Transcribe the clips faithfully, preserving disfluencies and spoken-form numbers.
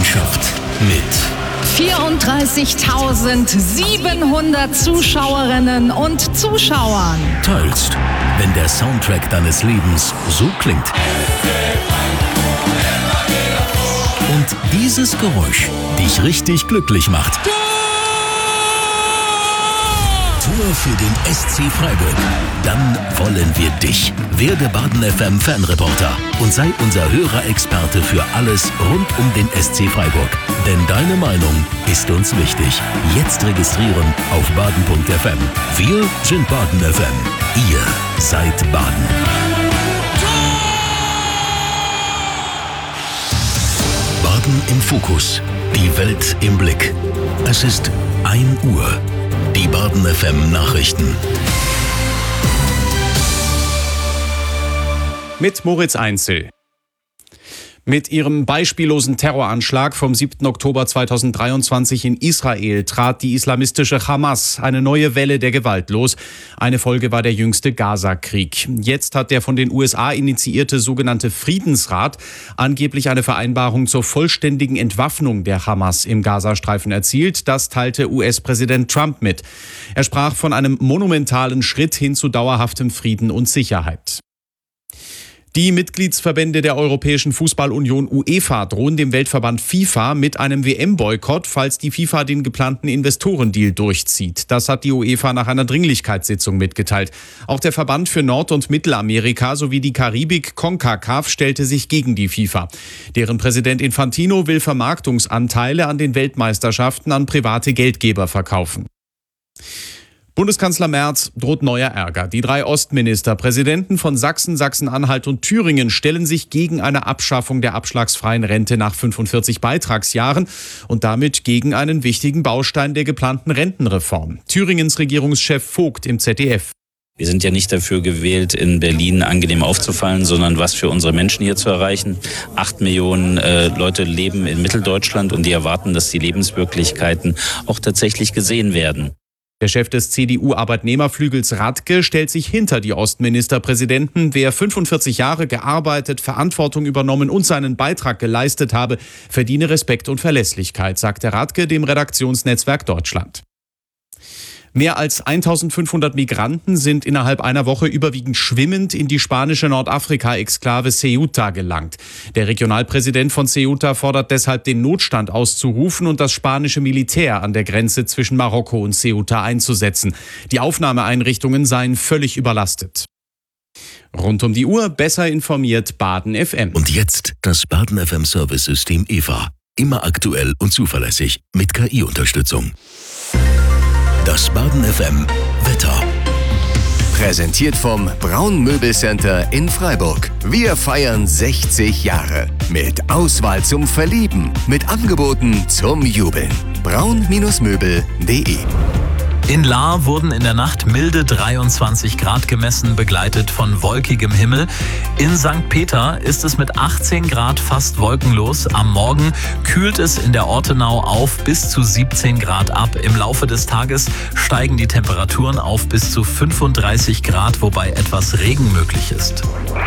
Leidenschaft mit vierunddreißigtausendsiebenhundert Zuschauerinnen und Zuschauern. Teilst, wenn der Soundtrack deines Lebens so klingt. Und dieses Geräusch dich richtig glücklich macht. Tor für den S C Freiburg. Dann wollen wir dich. Werde Baden F M Fanreporter und sei unser Hörerexperte für alles rund um den S C Freiburg. Denn deine Meinung ist uns wichtig. Jetzt registrieren auf baden punkt f m. Wir sind Baden F M. Ihr seid Baden. Baden im Fokus. Die Welt im Blick. Es ist ein Uhr. Die Baden F M Nachrichten. Mit Moritz Einzel. Mit ihrem beispiellosen Terroranschlag vom siebten Oktober zweitausenddreiundzwanzig in Israel trat die islamistische Hamas eine neue Welle der Gewalt los. Eine Folge war der jüngste Gaza-Krieg. Jetzt hat der von den U S A initiierte sogenannte Friedensrat angeblich eine Vereinbarung zur vollständigen Entwaffnung der Hamas im Gazastreifen erzielt. Das teilte U S-Präsident Trump mit. Er sprach von einem monumentalen Schritt hin zu dauerhaftem Frieden und Sicherheit. Die Mitgliedsverbände der Europäischen Fußballunion UEFA drohen dem Weltverband FIFA mit einem W M-Boykott, falls die FIFA den geplanten Investorendeal durchzieht. Das hat die UEFA nach einer Dringlichkeitssitzung mitgeteilt. Auch der Verband für Nord- und Mittelamerika sowie die Karibik CONCACAF stellte sich gegen die FIFA. Deren Präsident Infantino will Vermarktungsanteile an den Weltmeisterschaften an private Geldgeber verkaufen. Bundeskanzler Merz droht neuer Ärger. Die drei Ostministerpräsidenten von Sachsen, Sachsen-Anhalt und Thüringen stellen sich gegen eine Abschaffung der abschlagsfreien Rente nach fünfundvierzig Beitragsjahren und damit gegen einen wichtigen Baustein der geplanten Rentenreform. Thüringens Regierungschef Vogt im Z D F. Wir sind ja nicht dafür gewählt, in Berlin angenehm aufzufallen, sondern was für unsere Menschen hier zu erreichen. Acht Millionen äh, Leute leben in Mitteldeutschland und die erwarten, dass die Lebenswirklichkeiten auch tatsächlich gesehen werden. Der Chef des C D U-Arbeitnehmerflügels Radke stellt sich hinter die Ostministerpräsidenten. Wer fünfundvierzig Jahre gearbeitet, Verantwortung übernommen und seinen Beitrag geleistet habe, verdiene Respekt und Verlässlichkeit, sagte Radke dem Redaktionsnetzwerk Deutschland. Mehr als eintausendfünfhundert Migranten sind innerhalb einer Woche überwiegend schwimmend in die spanische Nordafrika-Exklave Ceuta gelangt. Der Regionalpräsident von Ceuta fordert deshalb, den Notstand auszurufen und das spanische Militär an der Grenze zwischen Marokko und Ceuta einzusetzen. Die Aufnahmeeinrichtungen seien völlig überlastet. Rund um die Uhr besser informiert Baden F M. Und jetzt das Baden F M Service-System E V A. Immer aktuell und zuverlässig mit K I-Unterstützung. Das Baden F M Wetter. Präsentiert vom Braun Möbelcenter in Freiburg. Wir feiern sechzig Jahre. Mit Auswahl zum Verlieben. Mit Angeboten zum Jubeln. braun Möbel punkt de. In Lahr wurden in der Nacht milde dreiundzwanzig Grad gemessen, begleitet von wolkigem Himmel. In Sankt Peter ist es mit achtzehn Grad fast wolkenlos. Am Morgen kühlt es in der Ortenau auf bis zu siebzehn Grad ab. Im Laufe des Tages steigen die Temperaturen auf bis zu fünfunddreißig Grad, wobei etwas Regen möglich ist.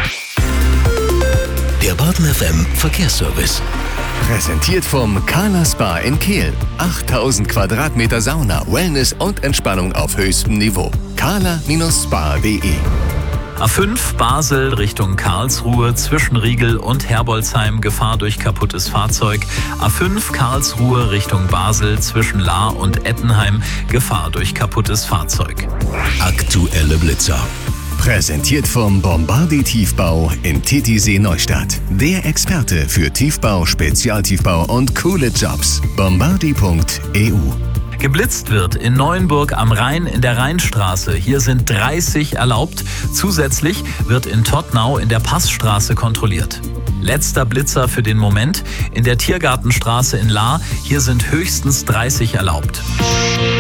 Der Baden F M Verkehrsservice. Präsentiert vom Carla Spa in Kehl. achttausend Quadratmeter Sauna, Wellness und Entspannung auf höchstem Niveau. carla Spa punkt de. A fünf Basel Richtung Karlsruhe zwischen Riegel und Herbolzheim, Gefahr durch kaputtes Fahrzeug. A fünf Karlsruhe Richtung Basel zwischen Lahr und Ettenheim, Gefahr durch kaputtes Fahrzeug. Aktuelle Blitzer. Präsentiert vom Bombardi Tiefbau in Titisee Neustadt. Der Experte für Tiefbau, Spezialtiefbau und coole Jobs. bombardi punkt e u. Geblitzt wird in Neuenburg am Rhein in der Rheinstraße. Hier sind dreißig erlaubt. Zusätzlich wird in Tottnau in der Passstraße kontrolliert. Letzter Blitzer für den Moment in der Tiergartenstraße in Lahr. Hier sind höchstens dreißig erlaubt.